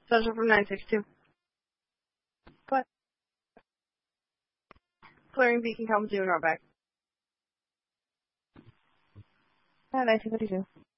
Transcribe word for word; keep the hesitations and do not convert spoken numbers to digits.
Sasha from nine six two. What? Clearing beacon comes to and right back. Ah, nineteen fifty-two.